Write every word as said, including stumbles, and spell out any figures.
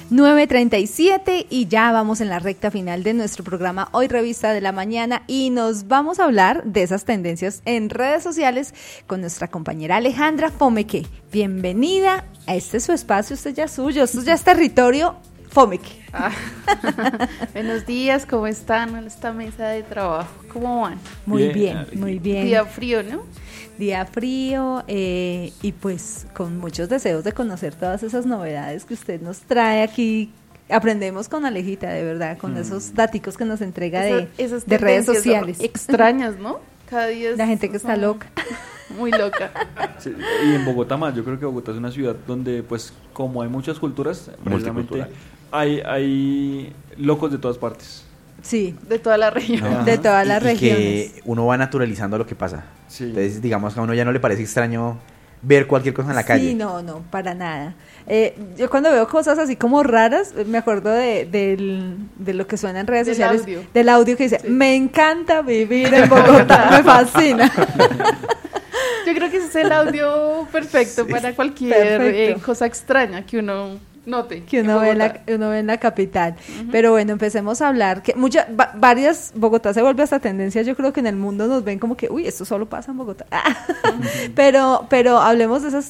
nueve treinta y siete y ya vamos en la recta final de nuestro programa Hoy Revista de la Mañana y nos vamos a hablar de esas tendencias en redes sociales con nuestra compañera Alejandra Fomeque. Bienvenida a este su espacio, este ya es suyo, esto ya es territorio Fomeque. Ah. Buenos días, ¿cómo están en esta mesa de trabajo? ¿Cómo van? Muy bien, bien muy bien. Día frío, ¿no? Día frío eh, y pues con muchos deseos de conocer todas esas novedades que usted nos trae aquí. Aprendemos con Alejita, de verdad, con mm. esos daticos que nos entrega Esa, de, de redes sociales. Extrañas, ¿no? Cada día es, la gente que está loca. Muy loca. Sí, y en Bogotá más, yo creo que Bogotá es una ciudad donde pues como hay muchas culturas, precisamente hay, hay locos de todas partes. Sí, de toda la región. No. De todas las y, regiones. Y que uno va naturalizando lo que pasa. Sí. Entonces, digamos que a uno ya no le parece extraño ver cualquier cosa en la sí, calle. Sí, no, no, para nada. Eh, yo cuando veo cosas así como raras, me acuerdo de, de, de lo que suena en redes del sociales, audio. del audio que dice, sí. me encanta vivir en Bogotá, me fascina. Yo creo que ese es el audio perfecto sí. para cualquier eh, cosa extraña que uno note. Que uno ve, la, uno ve en la capital. Uh-huh. Pero bueno, empecemos a hablar, que muchas, va, varias, Bogotá se vuelve hasta tendencia, yo creo que en el mundo nos ven como que, uy, esto solo pasa en Bogotá. Uh-huh. pero, pero hablemos de esas